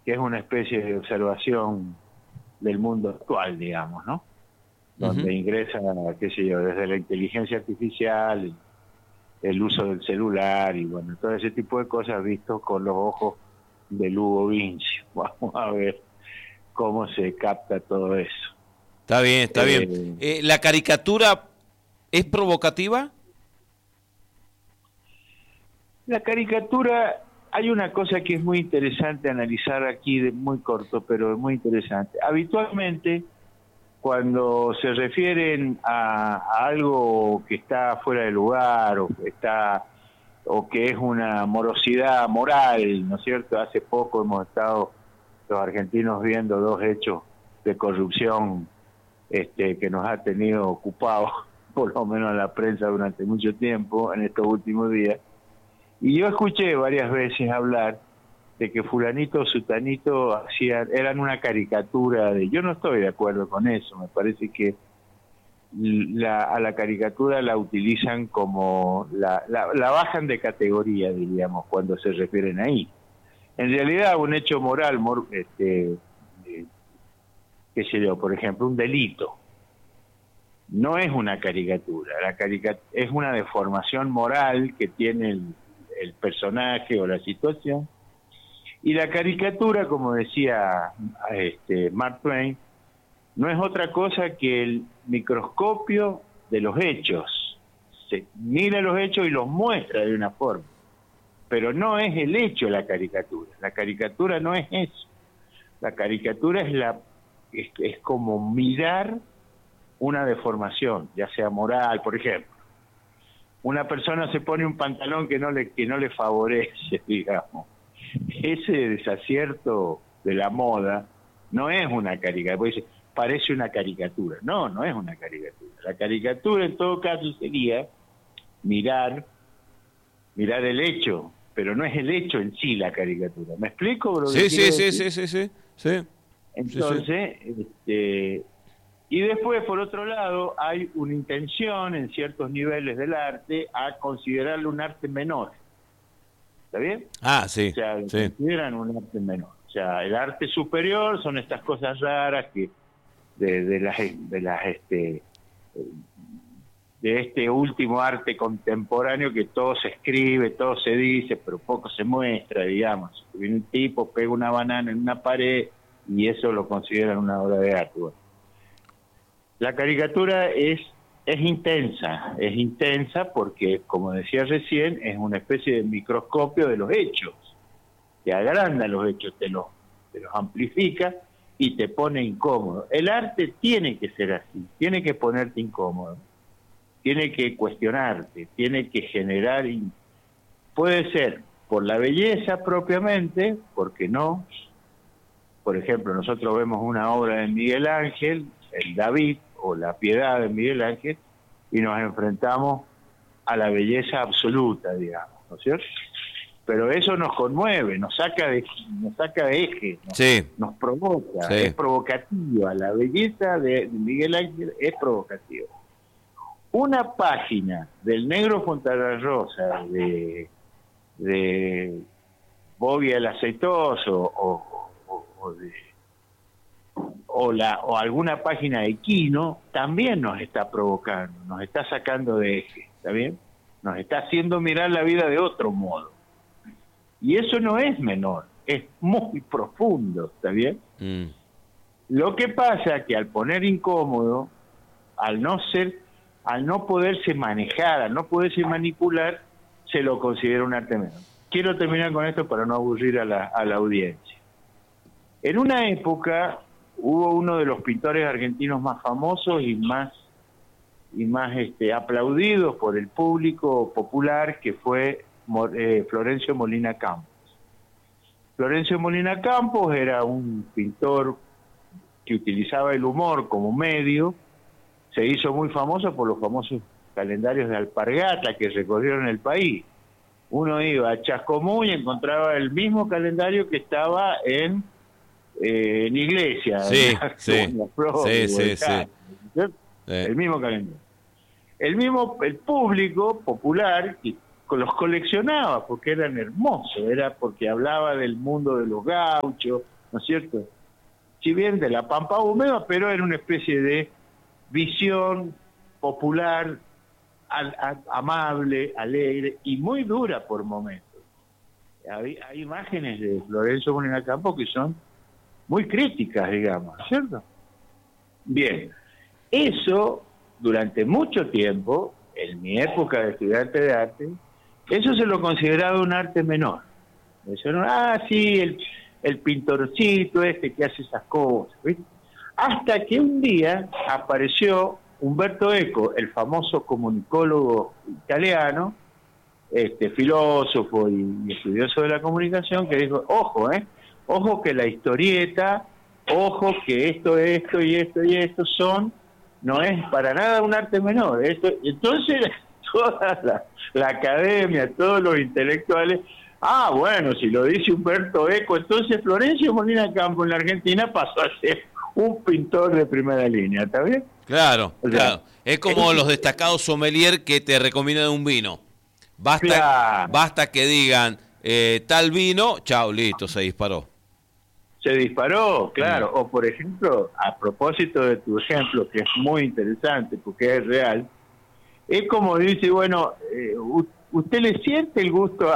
que es una especie de observación del mundo actual, digamos, ¿no? Donde ingresa, qué sé yo, desde la inteligencia artificial, el uso del celular y bueno, todo ese tipo de cosas vistos con los ojos de Lugo Vinci. Vamos a ver cómo se capta todo eso. Está bien, está bien. ¿La caricatura es provocativa? La caricatura, hay una cosa que es muy interesante analizar aquí, muy corto, pero muy interesante. Habitualmente, cuando se refieren a algo que está fuera de lugar o que es una morosidad moral, ¿no es cierto? Hace poco hemos estado los argentinos viendo 2 hechos de corrupción que nos ha tenido ocupados, por lo menos en la prensa durante mucho tiempo, en estos últimos días. Y yo escuché varias veces hablar de que fulanito o sutanito eran una caricatura de... Yo no estoy de acuerdo con eso, me parece que a la caricatura la utilizan como... la bajan de categoría, diríamos, cuando se refieren ahí. En realidad, un hecho moral, qué sé yo, por ejemplo, un delito, no es una caricatura. Es una deformación moral que tiene el personaje o la situación. Y la caricatura, como decía Mark Twain, no es otra cosa que el microscopio de los hechos. Se mira los hechos y los muestra de una forma. Pero no es el hecho la caricatura. La caricatura no es eso. La caricatura es como mirar una deformación, ya sea moral, por ejemplo. Una persona se pone un pantalón que no le favorece, digamos. Ese desacierto de la moda no es una caricatura, porque dice, parece una caricatura. No, no es una caricatura. La caricatura en todo caso sería mirar el hecho, pero no es el hecho en sí la caricatura. ¿Me explico lo que quiero decir? Sí. Entonces, y después, por otro lado, hay una intención en ciertos niveles del arte a considerarlo un arte menor. ¿Está bien? Ah, sí. O sea, lo consideran un arte menor. O sea, el arte superior son estas cosas raras que de este último arte contemporáneo que todo se escribe, todo se dice, pero poco se muestra, digamos. Viene un tipo, pega una banana en una pared y eso lo consideran una obra de arte. Bueno, la caricatura es intensa porque, como decía recién, es una especie de microscopio de los hechos. Te agranda los hechos, te los amplifica y te pone incómodo. El arte tiene que ser así, tiene que ponerte incómodo, tiene que cuestionarte, tiene que generar... Puede ser por la belleza propiamente, porque no. Por ejemplo, nosotros vemos una obra de Miguel Ángel, el David, o la Piedad de Miguel Ángel, y nos enfrentamos a la belleza absoluta, digamos, ¿no es cierto? Pero eso nos conmueve, nos saca de eje, nos provoca, es provocativa. La belleza de Miguel Ángel es provocativa. Una página del Negro Fontanarosa de Bobby el Aceitoso o alguna página de Quino también nos está provocando, nos está sacando de eje, ¿está bien? Nos está haciendo mirar la vida de otro modo. Y eso no es menor, es muy profundo, ¿está bien? Lo que pasa es que al poner incómodo, al no poderse manejar, al no poderse manipular, se lo considera un arte menor. Quiero terminar con esto para no aburrir a la audiencia. En una época hubo uno de los pintores argentinos más famosos y más aplaudidos por el público popular, que fue Florencio Molina Campos. Florencio Molina Campos era un pintor que utilizaba el humor como medio. Se hizo muy famoso por los famosos calendarios de alpargata que recorrieron el país. Uno iba a Chascomús y encontraba el mismo calendario que estaba en Iglesia. El mismo calendario. El público popular que los coleccionaba porque eran hermosos, era porque hablaba del mundo de los gauchos, ¿no es cierto? Si bien de la pampa húmeda, pero era una especie de visión popular, amable, alegre y muy dura por momentos. Hay imágenes de Florencio Molina Campo que son muy críticas, digamos, ¿cierto? Bien, eso durante mucho tiempo, en mi época de estudiante de arte, eso se lo consideraba un arte menor. Eso no, sí, el pintorcito que hace esas cosas, ¿viste? Hasta que un día apareció Umberto Eco, el famoso comunicólogo italiano, filósofo y estudioso de la comunicación, que dijo, ojo que la historieta, ojo que esto y esto no es para nada un arte menor. Entonces toda la academia, todos los intelectuales, bueno, si lo dice Umberto Eco, entonces Florencio Molina Campo en la Argentina pasó a ser un pintor de primera línea, ¿está bien? Claro, claro. Es como los destacados sommelier que te recomiendan un vino. Basta que digan tal vino, chao, listo, se disparó. Se disparó, claro. O por ejemplo, a propósito de tu ejemplo, que es muy interesante porque es real, es como dice, bueno, ¿usted le siente el gusto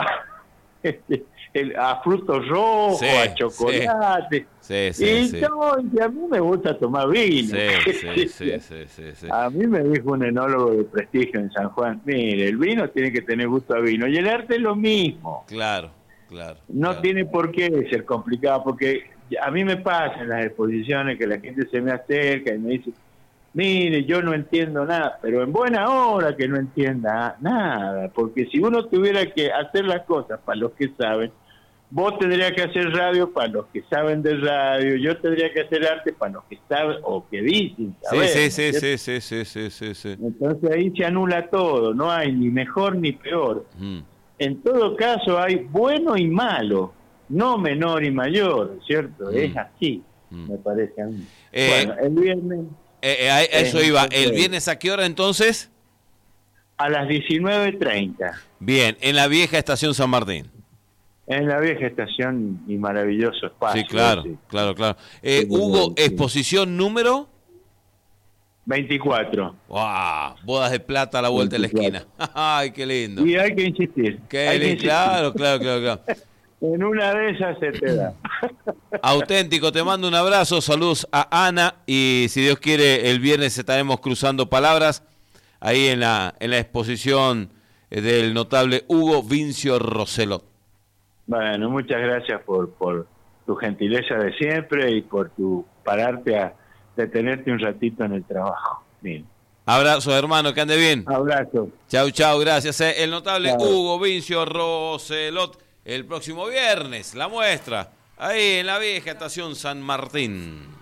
a frutos rojos, a chocolate? Sí. A mí me gusta tomar vino. Sí. A mí me dijo un enólogo de prestigio en San Juan, mire, el vino tiene que tener gusto a vino, y el arte es lo mismo. Claro. No tiene por qué ser complicado, porque a mí me pasa en las exposiciones que la gente se me acerca y me dice, mire, yo no entiendo nada, pero en buena hora que no entienda nada, porque si uno tuviera que hacer las cosas para los que saben, vos tendrías que hacer radio para los que saben de radio, yo tendría que hacer arte para los que saben o que dicen saber. Sí. Entonces ahí se anula todo, no hay ni mejor ni peor. En todo caso hay bueno y malo, no menor y mayor, ¿cierto? Es así, me parece a mí. Bueno, el viernes... eso iba. ¿El viernes a qué hora entonces? A las 19:30. Bien, en la vieja estación San Martín. En la vieja estación y maravilloso espacio. Sí, claro. Hugo, exposición número... 24. ¡Wow! Bodas de plata a la vuelta 24. De la esquina. ¡Ay, qué lindo! Y hay que insistir. Claro. En una de esas se te da. Auténtico, te mando un abrazo, saludos a Ana y si Dios quiere el viernes estaremos cruzando palabras ahí en la exposición del notable Hugo Vincio Rosselot. Bueno, muchas gracias por tu gentileza de siempre y por tu pararte a detenerte un ratito en el trabajo. Bien. Abrazo, hermano, que ande bien. Abrazo. Chau, gracias. El notable Hugo Vincio Rosselot. El próximo viernes, la muestra, ahí en la vieja estación San Martín.